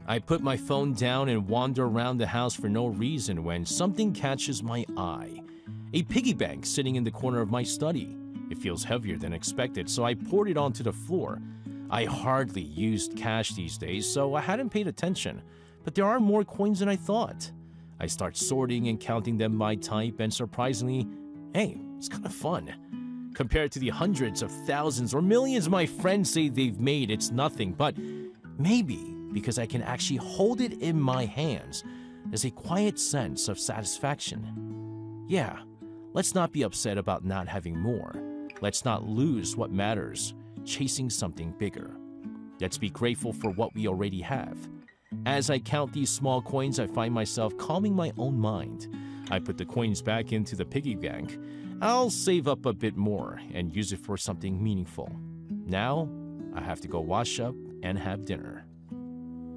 I put my phone down and wander around the house for no reason when something catches my eye. A piggy bank sitting in the corner of my study. It feels heavier than expected, so I poured it onto the floor. I hardly used cash these days, so I hadn't paid attention, but there are more coins than I thought. I start sorting and counting them by type, and surprisingly, hey, it's kind of fun. Compared to the hundreds of thousands or millions my friends say they've made, it's nothing, but maybe because I can actually hold it in my hands, there's a quiet sense of satisfaction. Yeah, let's not be upset about not having more. Let's not lose what matters, chasing something bigger. Let's be grateful for what we already have. As I count these small coins, I find myself calming my own mind. I put the coins back into the piggy bank. I'll save up a bit more and use it for something meaningful. Now, I have to go wash up and have dinner.